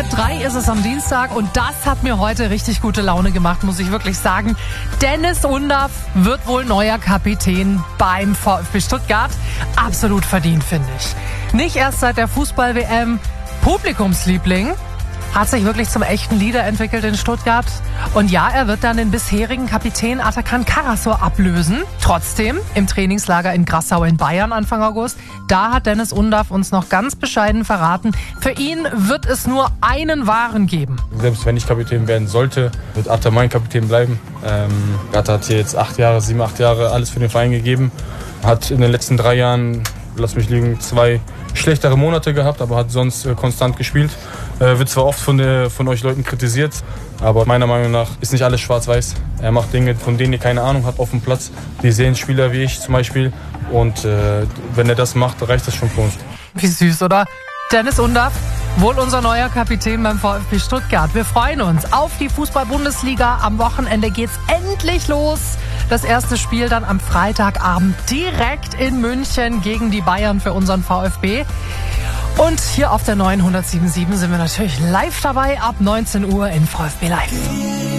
3 ist es am Dienstag und das hat mir heute richtig gute Laune gemacht, muss ich wirklich sagen. Dennis Undaff wird wohl neuer Kapitän beim VfB Stuttgart. Absolut verdient, finde ich. Nicht erst seit der Fußball-WM Publikumsliebling. Hat sich wirklich zum echten Leader entwickelt in Stuttgart. Und ja, er wird dann den bisherigen Kapitän Atakan Karasor ablösen. Trotzdem, im Trainingslager in Grassau in Bayern Anfang August, da hat Dennis Undaff uns noch ganz bescheiden verraten, für ihn wird es nur einen Wahren geben. Selbst wenn ich Kapitän werden sollte, wird Atta mein Kapitän bleiben. Atta hat hier jetzt 7, 8 Jahre alles für den Verein gegeben. Hat in den letzten 3 Jahren, lass mich liegen, 2 schlechtere Monate gehabt, aber hat sonst konstant gespielt. Wird zwar oft von euch Leuten kritisiert, aber meiner Meinung nach ist nicht alles schwarz-weiß. Er macht Dinge, von denen ihr keine Ahnung habt auf dem Platz. Die sehen Spieler wie ich zum Beispiel und wenn er das macht, reicht das schon für uns. Wie süß, oder? Dennis Undaff, wohl unser neuer Kapitän beim VfB Stuttgart. Wir freuen uns auf die Fußball-Bundesliga. Am Wochenende geht's endlich los. Das erste Spiel dann am Freitagabend direkt in München gegen die Bayern für unseren VfB. Und hier auf der neuen 107.7 sind wir natürlich live dabei ab 19 Uhr in VfB Live.